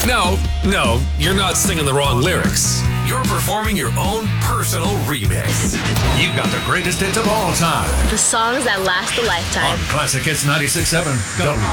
No, you're not singing the wrong lyrics. You're performing your own personal remix. You've got the greatest hits of all time The songs that last a lifetime. on Classic Hits 96.7.